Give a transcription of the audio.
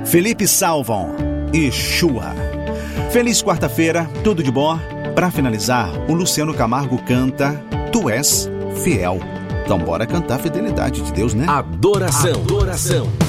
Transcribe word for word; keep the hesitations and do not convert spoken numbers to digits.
Felipe Salvon e Shua. Feliz quarta-feira, tudo de bom? Para finalizar, o Luciano Camargo canta Tu És Fiel. Então bora cantar a fidelidade de Deus, né? Adoração. Adoração.